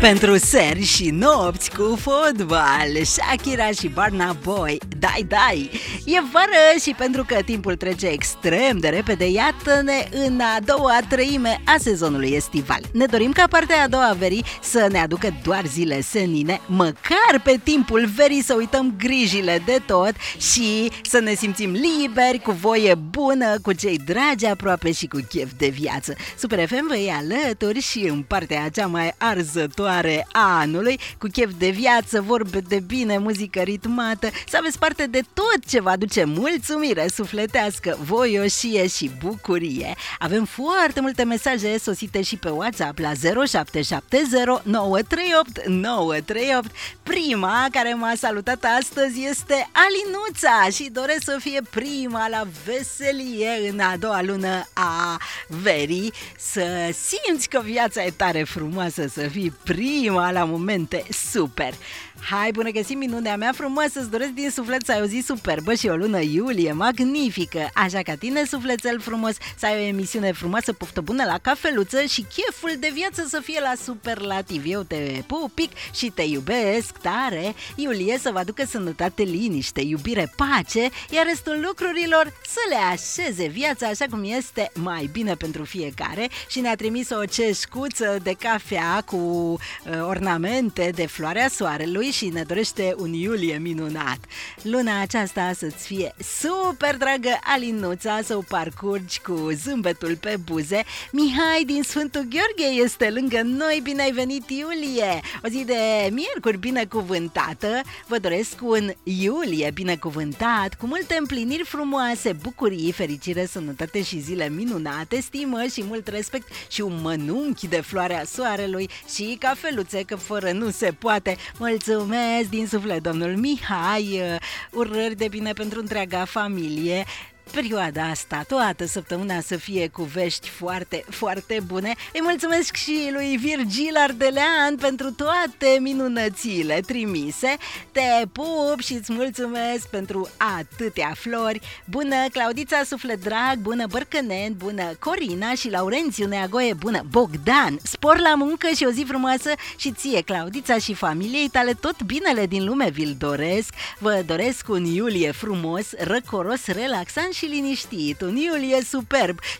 Pentru seri și nopți cu fotbal, Shakira și Burna Boy, dai, e vară și pentru că timpul trece extrem de repede, iată-ne în a doua treime a sezonului estival. Ne dorim ca partea a doua a verii să ne aducă doar zile senine, măcar pe timpul verii să uităm grijile de tot și să ne simțim liberi, cu voie bună, cu cei dragi aproape și cu chef de viață. Super FM vă e alături și în partea cea mai arzătoare a anului, cu chef de viață, vorbe de bine, muzică ritmată, să aveți parte de tot ce vă aduce mulțumire sufletească, voioșie și bucurie. Avem foarte multe mesaje sosite și pe WhatsApp la 0770 938 938. Prima care m-a salutat astăzi este Alinuța și doresc să fie prima la veselie în a doua lună a verii, să simți că viața e tare frumoasă, să fii prima la momente super. Hai, bună găsit, minunea mea frumoasă, îți doresc din suflet să ai o zi superbă și o lună iulie magnifică, așa ca tine, sufletel frumos, să ai o emisiune frumoasă, poftă bună la cafeluță și cheful de viață să fie la superlativ. Eu te pupic și te iubesc tare. Iulie să vă aducă sănătate, liniște, iubire, pace, iar restul lucrurilor să le așeze viața așa cum este mai bine pentru fiecare. Și ne-a trimis o ceșcuță de cafea cu ornamente de floarea soarelui și ne dorește un iulie minunat. Luna aceasta să-ți fie super dragă, Alinuța, să o parcurgi cu zâmbetul pe buze. Mihai din Sfântul Gheorghe este lângă noi, bine ai venit, Iulie! O zi de miercuri binecuvântată, vă doresc un iulie binecuvântat, cu multe împliniri frumoase, bucurii, fericire, sănătate și zile minunate, stimă și mult respect și un mănunchi de floarea soarelui și cafeluțe, că fără nu se poate. Mulțumesc din suflet, domnul Mihai, urări de bine pentru întreaga familie. Perioada asta, toată săptămâna să fie cu vești foarte, foarte bune. Îi mulțumesc și lui Virgil Ardelean pentru toate minunățile trimise. Te pup și îți mulțumesc pentru atâtea flori. Bună Claudița, suflet drag, bună Bărcănen, bună Corina și Laurențiu Neagoie, bună Bogdan. Spor la muncă și o zi frumoasă și ție, Claudița, și familiei tale tot binele din lume vi-l doresc. Vă doresc un iulie frumos, răcoros, relaxant și liniștit, un iulie superb